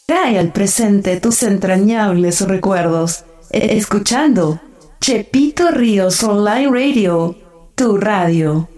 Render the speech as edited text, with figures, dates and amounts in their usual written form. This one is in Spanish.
Trae al presente tus entrañables recuerdos, escuchando Chepito Ríos Online Radio, tu radio.